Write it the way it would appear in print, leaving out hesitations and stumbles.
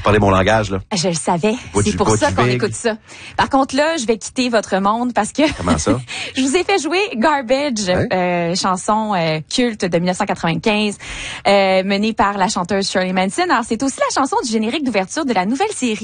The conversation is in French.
parlez mon langage, là. Je le savais. C'est pour ça qu'on écoute ça. Par contre, là, je vais quitter votre monde parce que... Comment ça? Je vous ai fait jouer Garbage, chanson culte de 1995, menée par la chanteuse Shirley Manson. Alors, c'est aussi la chanson du générique d'ouverture de la nouvelle série